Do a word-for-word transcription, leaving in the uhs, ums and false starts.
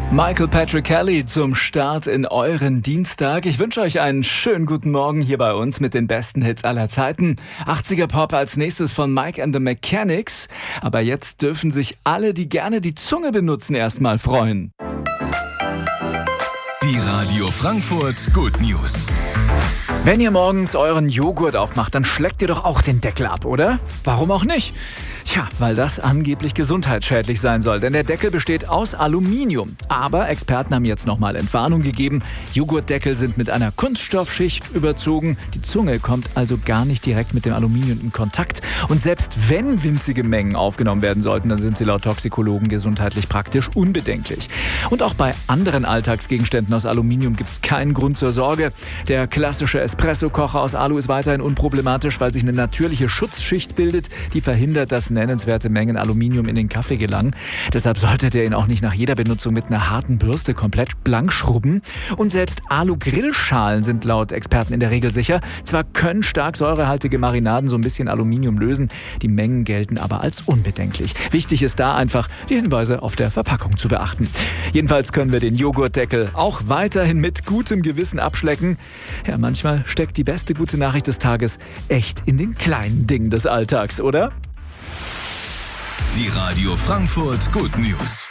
Michael Patrick Kelly zum Start in euren Dienstag. Ich wünsche euch einen schönen guten Morgen hier bei uns mit den besten Hits aller Zeiten. achtziger Pop als nächstes von Mike and the Mechanics. Aber jetzt dürfen sich alle, die gerne die Zunge benutzen, erstmal freuen. Die Radio Frankfurt Good News. Wenn ihr morgens euren Joghurt aufmacht, dann schleckt ihr doch auch den Deckel ab, oder? Warum auch nicht? Tja, weil das angeblich gesundheitsschädlich sein soll, denn der Deckel besteht aus Aluminium. Aber Experten haben jetzt nochmal Entwarnung gegeben. Joghurtdeckel sind mit einer Kunststoffschicht überzogen. Die Zunge kommt also gar nicht direkt mit dem Aluminium in Kontakt. Und selbst wenn winzige Mengen aufgenommen werden sollten, dann sind sie laut Toxikologen gesundheitlich praktisch unbedenklich. Und auch bei anderen Alltagsgegenständen aus Aluminium gibt es keinen Grund zur Sorge. Der klassische Espresso-Kocher aus Alu ist weiterhin unproblematisch, weil sich eine natürliche Schutzschicht bildet, die verhindert, dass nennenswerte Mengen Aluminium in den Kaffee gelangen. Deshalb solltet ihr ihn auch nicht nach jeder Benutzung mit einer harten Bürste komplett blank schrubben. Und selbst Alu-Grillschalen sind laut Experten in der Regel sicher. Zwar können stark säurehaltige Marinaden so ein bisschen Aluminium lösen, die Mengen gelten aber als unbedenklich. Wichtig ist da einfach, die Hinweise auf der Verpackung zu beachten. Jedenfalls können wir den Joghurtdeckel auch weiterhin mit gutem Gewissen abschlecken. Ja, manchmal steckt die beste gute Nachricht des Tages echt in den kleinen Dingen des Alltags, oder? Die Radio Frankfurt Good News.